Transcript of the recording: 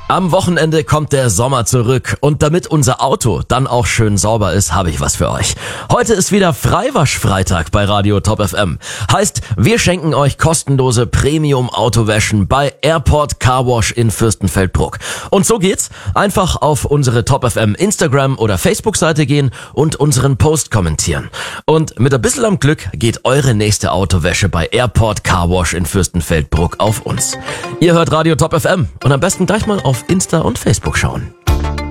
Am Wochenende kommt der Sommer zurück und damit unser Auto dann auch schön sauber ist, habe ich was für euch. Heute ist wieder Freiwaschfreitag bei Radio Top FM. Heißt, wir schenken euch kostenlose Premium-Autowäschen bei Airport Car Wash in Fürstenfeldbruck. Und so geht's. Einfach auf unsere Top FM Instagram- oder Facebook-Seite gehen und unseren Post kommentieren. Und mit ein bisschen am Glück geht eure nächste Autowäsche bei Airport Car Wash in Fürstenfeldbruck auf uns. Ihr hört Radio Top FM und am besten gleich mal auf Insta und Facebook schauen.